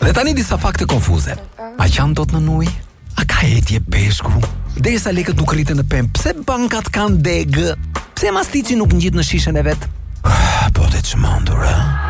Letani sa fakte konfuze. A qanë do të në nuj? A ka etje peshku? Derisa lekët nuk rritën në pemë, pse bankat kanë degë? Pse mastici nuk ngjit në shishën e vet? Po të çmendur,